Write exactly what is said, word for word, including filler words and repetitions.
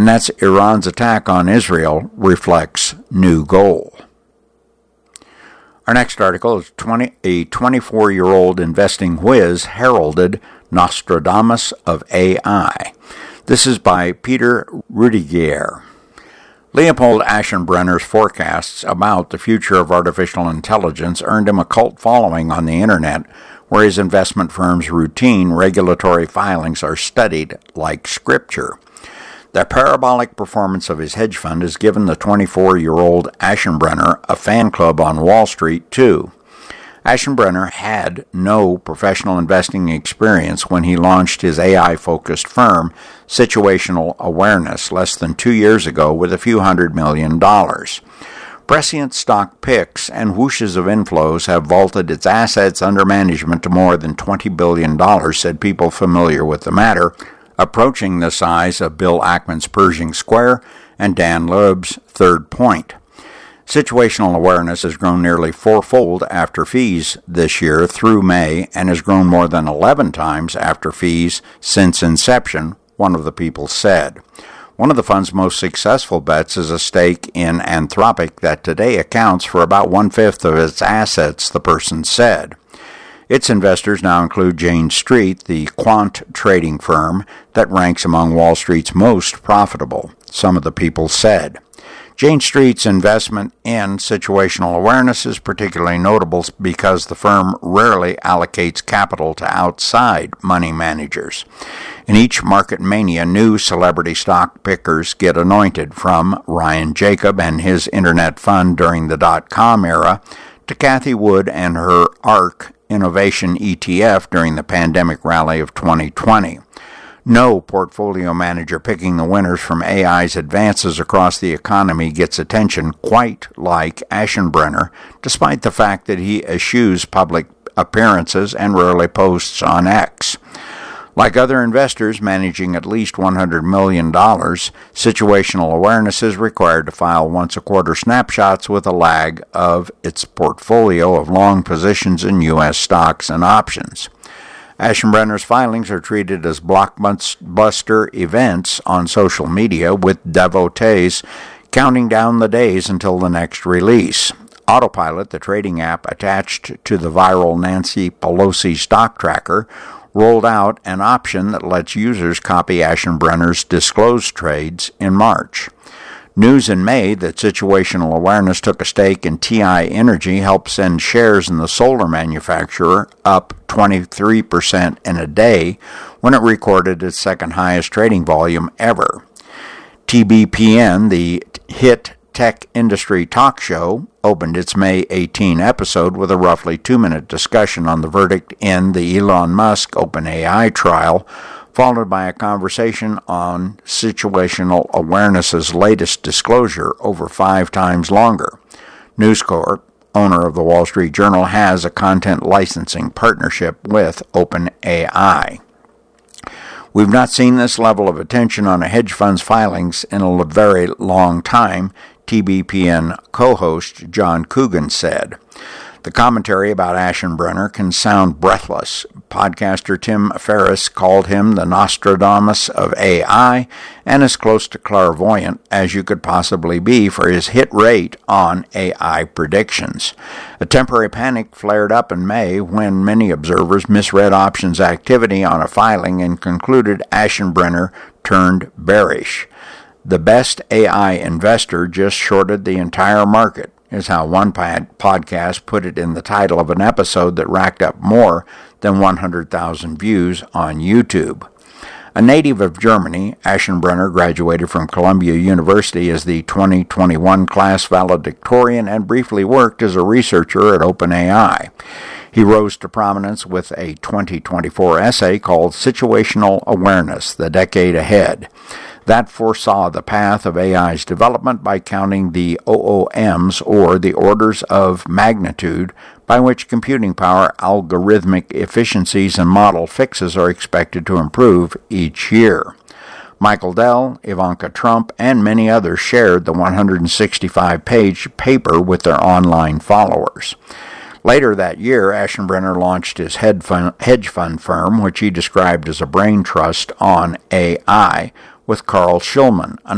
that's Iran's attack on Israel reflects new goal. Our next article is twenty, a twenty-four-year-old investing whiz heralded Nostradamus of A I. This is by Peter Rudiger. Leopold Aschenbrenner's forecasts about the future of artificial intelligence earned him a cult following on the internet, where his investment firm's routine regulatory filings are studied like scripture. The parabolic performance of his hedge fund has given the twenty-four-year-old Aschenbrenner a fan club on Wall Street, too. Aschenbrenner had no professional investing experience when he launched his A I-focused firm, Situational Awareness, less than two years ago with a few hundred million dollars. Prescient stock picks and whooshes of inflows have vaulted its assets under management to more than twenty billion dollars, said people familiar with the matter, approaching the size of Bill Ackman's Pershing Square and Dan Loeb's Third Point. Situational Awareness has grown nearly fourfold after fees this year through May and has grown more than eleven times after fees since inception, one of the people said. One of the fund's most successful bets is a stake in Anthropic that today accounts for about one-fifth of its assets, the person said. Its investors now include Jane Street, the quant trading firm that ranks among Wall Street's most profitable, some of the people said. Jane Street's investment in Situational Awareness is particularly notable because the firm rarely allocates capital to outside money managers. In each market mania, new celebrity stock pickers get anointed, from Ryan Jacob and his internet fund during the dot-com era to Cathie Wood and her ARK Innovation E T F during the pandemic rally of twenty twenty. No portfolio manager picking the winners from A I's advances across the economy gets attention quite like Aschenbrenner, despite the fact that he eschews public appearances and rarely posts on X. Like other investors managing at least one hundred million dollars, Situational Awareness is required to file once-a-quarter snapshots with a lag of its portfolio of long positions in U S stocks and options. Aschenbrenner's filings are treated as blockbuster events on social media, with devotees counting down the days until the next release. Autopilot, the trading app attached to the viral Nancy Pelosi stock tracker, rolled out an option that lets users copy Aschenbrenner's disclosed trades in March. News in May that Situational Awareness took a stake in T I Energy helped send shares in the solar manufacturer up twenty-three percent in a day when it recorded its second highest trading volume ever. T B P N, the hit tech industry talk show, opened its May eighteenth episode with a roughly two-minute discussion on the verdict in the Elon Musk OpenAI trial, followed by a conversation on Situational Awareness's latest disclosure over five times longer. News Corp, owner of the Wall Street Journal, has a content licensing partnership with OpenAI. We've not seen this level of attention on a hedge fund's filings in a very long time, T B P N co-host John Coogan said. The commentary about Aschenbrenner can sound breathless. Podcaster Tim Ferriss called him the Nostradamus of A I and as close to clairvoyant as you could possibly be for his hit rate on A I predictions. A temporary panic flared up in May when many observers misread options activity on a filing and concluded Aschenbrenner turned bearish. The best A I investor just shorted the entire market, is how one podcast put it in the title of an episode that racked up more than one hundred thousand views on YouTube. A native of Germany, Aschenbrenner graduated from Columbia University as the twenty twenty-one class valedictorian and briefly worked as a researcher at OpenAI. He rose to prominence with a twenty twenty-four essay called Situational Awareness, the Decade Ahead. That foresaw the path of A I's development by counting the O O Ms, or the orders of magnitude, by which computing power, algorithmic efficiencies, and model fixes are expected to improve each year. Michael Dell, Ivanka Trump, and many others shared the one hundred sixty-five page paper with their online followers. Later that year, Aschenbrenner launched his hedge fund firm, which he described as a brain trust on A I, with Carl Schulman, an